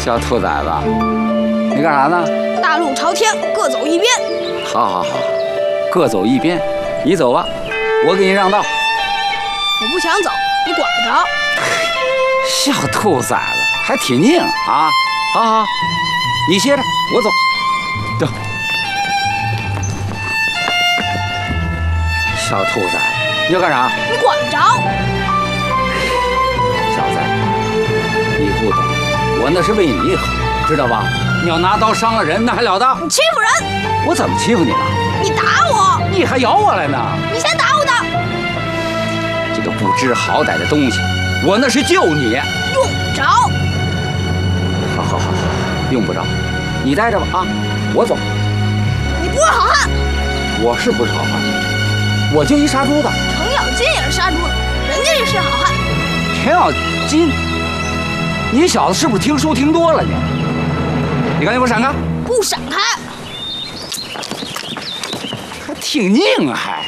小兔崽子，你干啥呢？ 大路朝天，各走一边。 好，各走一边。你走吧，我给你让道。 我不想走，你管不着。 小兔崽子还挺硬啊！好，你歇着，我走。走。小兔崽子，你要干啥？ 你管不着。 小子，你不懂，我那是为你好，知道吧？你要拿刀伤了人，那还了得？ 你欺负人！ 我怎么欺负你了？ 你打我！ 你还咬我来呢！ 你先打我的！ 这个不知好歹的东西，我那是救你。 用不着。 好，用不着，你待着吧啊！我走。 你不是好汉。 我是不是好汉？我就一杀猪的。 程咬金也是杀猪的，人家也是好汉。 程咬金，你小子是不是听书听多了你？你赶紧给我闪开！ 不闪开。 还挺硬还。